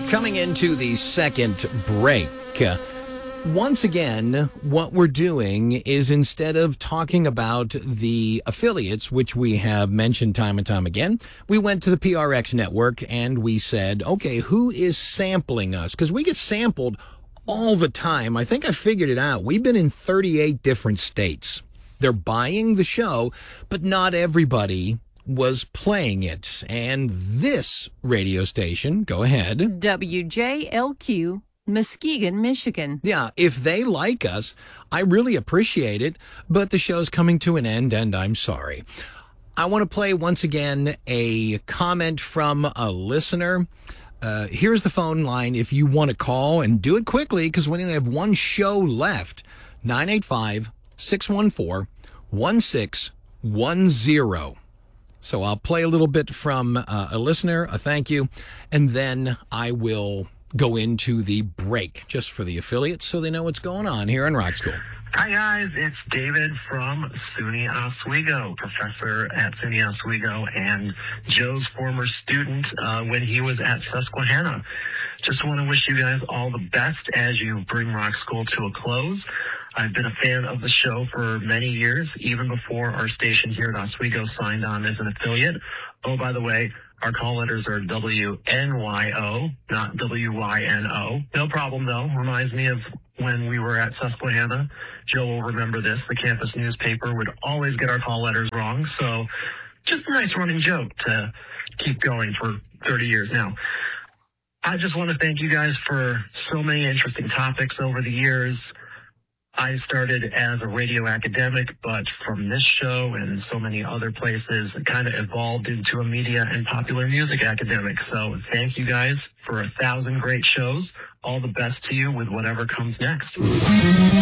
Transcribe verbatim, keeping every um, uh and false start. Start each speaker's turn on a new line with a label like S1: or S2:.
S1: Coming into the second break, uh, once again, what we're doing is instead of talking about the affiliates, which we have mentioned time and time again, we went to the P R X network and we said, okay, who is sampling us? Because we get sampled all the time. I think I figured it out. We've been in thirty-eight different states. They're buying the show, but not everybody was playing it. And this radio station, go ahead.
S2: W J L Q, Muskegon, Michigan.
S1: Yeah, if they like us, I really appreciate it, but the show's coming to an end, and I'm sorry. I want to play once again a comment from a listener. Uh, here's the phone line if you want to call, and do it quickly because we only have one show left. nine eight five, six one four, one six one zero. So I'll play a little bit from uh, a listener, a thank you, and then I will go into the break just for the affiliates so they know what's going on here in Rock School.
S3: Hi, guys. It's David from SUNY Oswego, professor at SUNY Oswego and Joe's former student uh, when he was at Susquehanna. Just want to wish you guys all the best as you bring Rock School to a close. I've been a fan of the show for many years, even before our station here at Oswego signed on as an affiliate. Oh, by the way, our call letters are W N Y O, not W Y N O. No problem, though. Reminds me of when we were at Susquehanna. Joe will remember this. The campus newspaper would always get our call letters wrong. So just a nice running joke to keep going for thirty years now. I just want to thank you guys for so many interesting topics over the years. I started as a radio academic, but from this show and so many other places, it kind of evolved into a media and popular music academic. So thank you guys for a thousand great shows. All the best to you with whatever comes next.